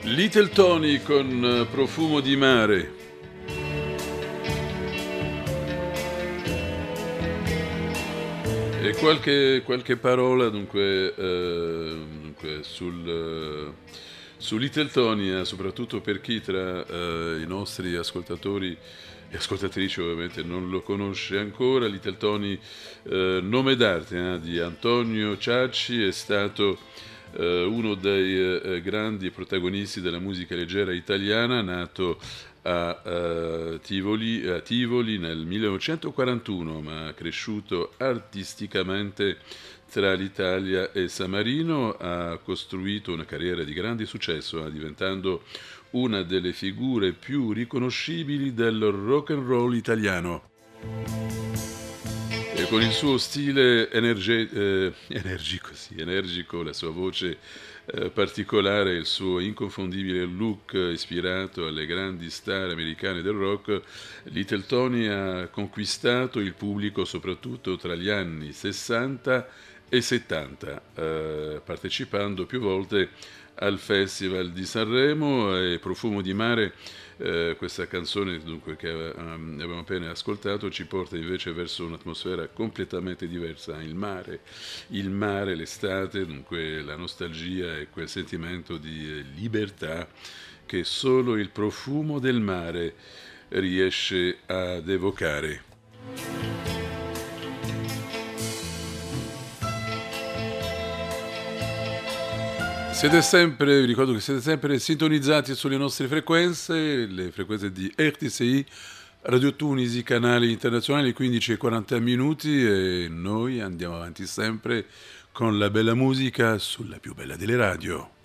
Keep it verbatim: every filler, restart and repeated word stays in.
Little Tony con Profumo di mare. E qualche, qualche parola dunque, eh, dunque sul, su Little Tony, eh, soprattutto per chi tra eh, i nostri ascoltatori e ascoltatrici ovviamente non lo conosce ancora. Little Tony, eh, nome d'arte eh, di Antonio Ciacci, è stato eh, uno dei eh, grandi protagonisti della musica leggera italiana, nato a, uh, Tivoli, a Tivoli nel millenovecentoquarantuno, ma cresciuto artisticamente tra l'Italia e San Marino. Ha costruito una carriera di grande successo, eh, diventando una delle figure più riconoscibili del rock and roll italiano. E con il suo stile energe- eh, energico, sì, energico, la sua voce eh, particolare, il suo inconfondibile look ispirato alle grandi star americane del rock, Little Tony ha conquistato il pubblico soprattutto tra gli anni sessanta e settanta, eh, partecipando più volte al Festival di Sanremo. E Profumo di mare, eh, questa canzone dunque che um, abbiamo appena ascoltato, ci porta invece verso un'atmosfera completamente diversa. Il mare, il mare, l'estate, dunque la nostalgia e quel sentimento di eh, libertà che solo il profumo del mare riesce ad evocare. Siete sempre, vi ricordo che siete sempre sintonizzati sulle nostre frequenze, le frequenze di R T C I, Radio Tunisi, canali internazionali, quindici e quaranta minuti, e noi andiamo avanti sempre con la bella musica sulla più bella delle radio.